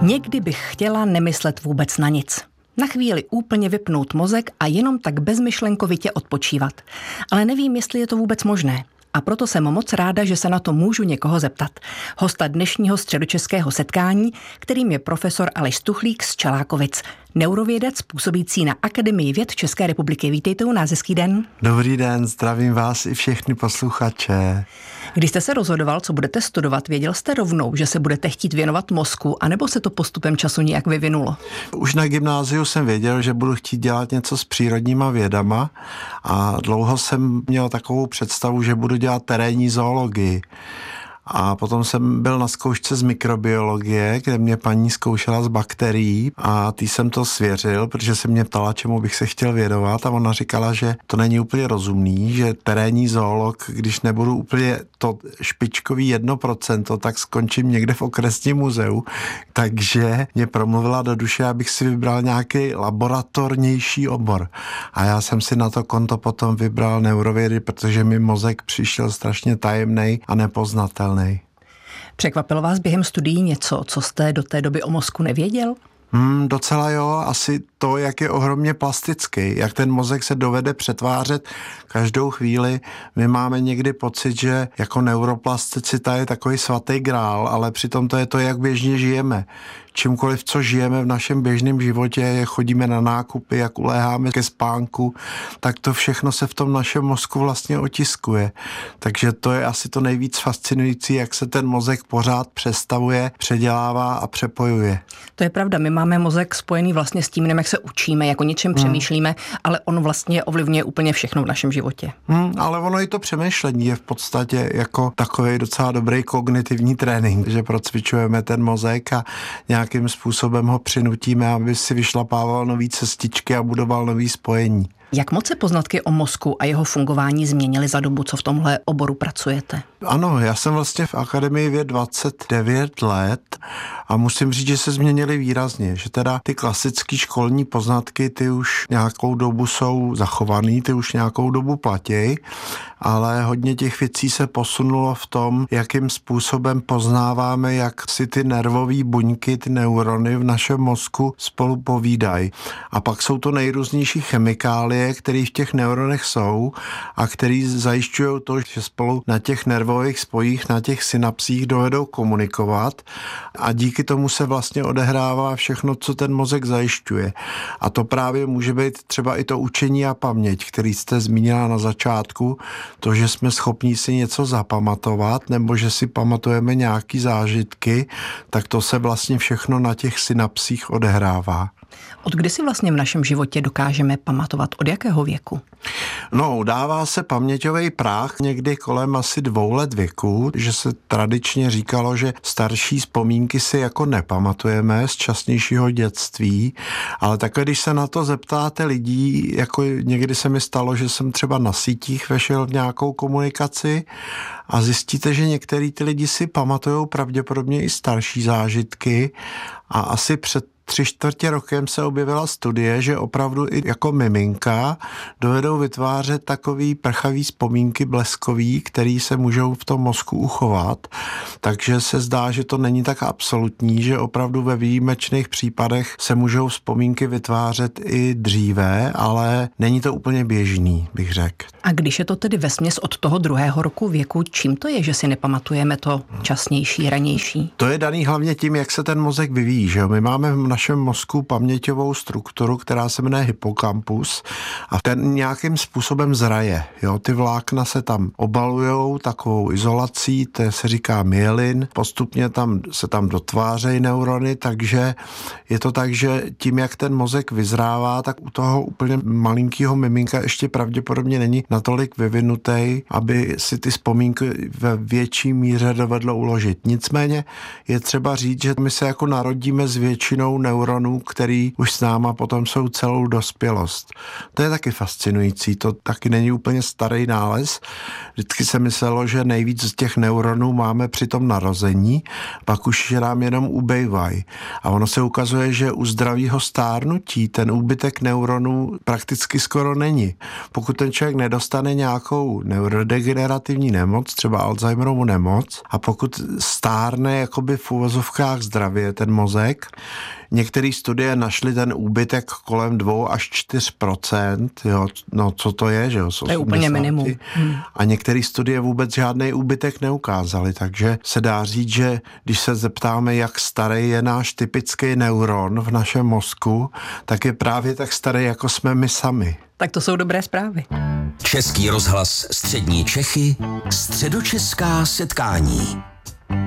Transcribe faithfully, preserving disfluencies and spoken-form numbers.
Někdy bych chtěla nemyslet vůbec na nic. Na chvíli úplně vypnout mozek a jenom tak bezmyšlenkovitě odpočívat. Ale nevím, jestli je to vůbec možné. A proto jsem moc ráda, že se na to můžu někoho zeptat. Hosta dnešního středočeského setkání, kterým je profesor Aleš Stuchlík z Čelákovic, neurovědec působící na Akademii věd České republiky. Vítejte u nás, hezký den. Dobrý den, zdravím vás i všechny posluchače. Když jste se rozhodoval, co budete studovat, věděl jste rovnou, že se budete chtít věnovat mozku, anebo se to postupem času nějak vyvinulo? Už na gymnáziu jsem věděl, že budu chtít dělat něco s přírodníma vědama a dlouho jsem měl takovou představu, že budu dělat terénní zoologii. A potom jsem byl na zkoušce z mikrobiologie, kde mě paní zkoušela z bakterií a tý jsem to svěřil, protože se mě ptala, čemu bych se chtěl věnovat a ona říkala, že to není úplně rozumný, že terénní zoolog, když nebudu úplně to špičkový jedno procento, tak skončím někde v okresním muzeu. Takže mě promluvila do duše, abych si vybral nějaký laboratornější obor. A já jsem si na to konto potom vybral neurovědy, protože mi mozek přišel strašně tajemnej a nepoznatelný. Překvapilo vás během studií něco, co jste do té doby o mozku nevěděl? Hmm, docela jo, asi to, jak je ohromně plastický, jak ten mozek se dovede přetvářet každou chvíli. My máme někdy pocit, že jako neuroplasticita je takový svatý grál, ale přitom to je to, jak běžně žijeme. Čímkoliv, co žijeme v našem běžném životě, jak chodíme na nákupy, jak uléháme ke spánku, tak to všechno se v tom našem mozku vlastně otiskuje. Takže to je asi to nejvíc fascinující, jak se ten mozek pořád přestavuje, předělává a přepojuje. To je pravda, my máme mozek spojený vlastně s tím, jak se učíme, jak o něčem hmm. přemýšlíme, ale on vlastně ovlivňuje úplně všechno v našem životě. Hmm, ale ono i to přemýšlení je v podstatě jako takový docela dobrý kognitivní trénink, že procvičujeme ten mozek a nějakým způsobem ho přinutíme, aby si vyšlapával nový cestičky a budoval nový spojení. Jak moc se poznatky o mozku a jeho fungování změnily za dobu, co v tomhle oboru pracujete? Ano, já jsem vlastně v Akademii věd dvacet devět let a musím říct, že se změnily výrazně, že teda ty klasické školní poznatky, ty už nějakou dobu jsou zachovaný, ty už nějakou dobu platí, ale hodně těch věcí se posunulo v tom, jakým způsobem poznáváme, jak si ty nervové buňky, ty neurony v našem mozku spolu povídají. A pak jsou to nejrůznější chemikálie, které v těch neuronech jsou a které zajišťují to, že spolu na těch nervových spojích, na těch synapsích dovedou komunikovat a díky tomu se vlastně odehrává všechno, co ten mozek zajišťuje. A to právě může být třeba i to učení a paměť, který jste zmínila na začátku, to, že jsme schopní si něco zapamatovat nebo že si pamatujeme nějaký zážitky, tak to se vlastně všechno na těch synapsích odehrává. Od kdy si vlastně v našem životě dokážeme pamatovat? Od jakého věku? No, dává se paměťový práh někdy kolem asi dvou let věku, že se tradičně říkalo, že starší vzpomínky si jako nepamatujeme z časnějšího dětství, ale takhle, když se na to zeptáte lidí, jako někdy se mi stalo, že jsem třeba na sítích vešel v nějakou komunikaci a zjistíte, že některý ty lidi si pamatujou pravděpodobně i starší zážitky a asi před tři čtvrtě rokem se objevila studie, že opravdu i jako miminka dovedou vytvářet takový prchavý vzpomínky bleskový, který se můžou v tom mozku uchovat. Takže se zdá, že to není tak absolutní, že opravdu ve výjimečných případech se můžou vzpomínky vytvářet i dříve, ale není to úplně běžný, bych řekl. A když je to tedy vesměs od toho druhého roku věku, čím to je, že si nepamatujeme to časnější, ranější? To je daný hlavně tím, jak se ten mozek vyvíjí, že jo? My máme v našem mozku paměťovou strukturu, která se jmenuje hypokampus a ten nějakým způsobem zraje. Jo? Ty vlákna se tam obalujou takovou izolací, to se říká myelin, postupně tam se tam dotvářejí neurony, takže je to tak, že tím, jak ten mozek vyzrává, tak u toho úplně malinkého miminka ještě pravděpodobně není natolik vyvinutý, aby si ty vzpomínky ve větší míře dovedlo uložit. Nicméně je třeba říct, že my se jako narodíme s většinou neuronů, který už s náma potom jsou celou dospělost. To je taky fascinující, to taky není úplně starý nález. Vždycky se myslelo, že nejvíc z těch neuronů máme při tom narození, pak už nám jenom ubejvají. A ono se ukazuje, že u zdravého stárnutí ten úbytek neuronů prakticky skoro není. Pokud ten člověk nedostane nějakou neurodegenerativní nemoc, třeba Alzheimerovu nemoc, a pokud stárne jakoby v uvozovkách zdravě ten mozek, některé studie našly ten úbytek kolem dva až čtyři procenta, jo, no co to je, že jo, to je úplně minimum. Hmm. A některé studie vůbec žádný úbytek neukázaly, takže se dá říct, že když se zeptáme, jak starý je náš typický neuron v našem mozku, tak je právě tak starý, jako jsme my sami. Tak to jsou dobré zprávy. Český rozhlas Střední Čechy, středočeská setkání.